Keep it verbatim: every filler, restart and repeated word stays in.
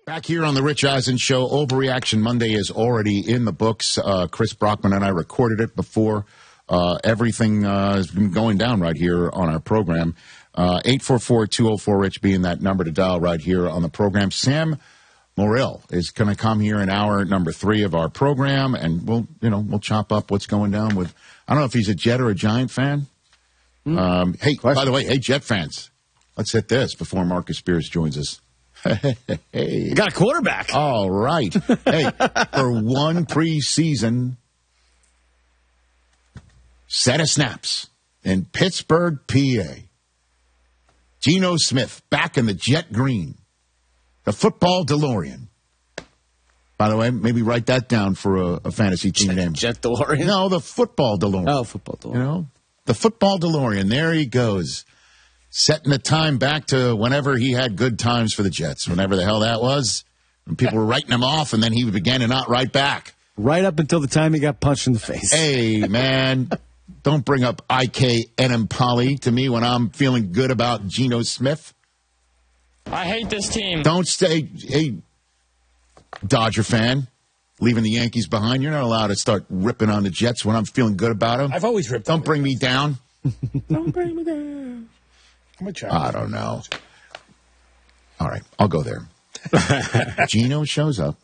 Back here on the Rich Eisen Show, Overreaction Monday is already in the books. Uh, Chris Brockman and I recorded it before uh, everything uh, has been going down right here on our program. Uh, eight four four, two oh four, RICH being that number to dial right here on the program. Sam Morrill is going to come here in hour number three of our program, and we'll, you know, we'll chop up what's going down with, I don't know if he's a Jet or a Giant fan. Mm. Um, hey, Question. By the way, hey, Jet fans, let's hit this before Marcus Spears joins us. Hey. You got a quarterback. All right. Hey, for one preseason set of snaps in Pittsburgh, P A, Geno Smith back in the Jet Green, the football DeLorean. By the way, maybe write that down for a, a fantasy team Jet, name. Jet DeLorean? No, the football DeLorean. Oh, football DeLorean. You know, the football DeLorean. There he goes. Setting the time back to whenever he had good times for the Jets, whenever the hell that was. When people were writing him off, and then he began to not write back. Right up until the time he got punched in the face. Hey, man, don't bring up I K Enemkali to me when I'm feeling good about Geno Smith. I hate this team. Don't stay, hey, Dodger fan, leaving the Yankees behind. You're not allowed to start ripping on the Jets when I'm feeling good about them. I've always ripped. Don't bring me down. Don't bring me down. I'm a child. I don't know. All right, I'll go there. Geno shows up.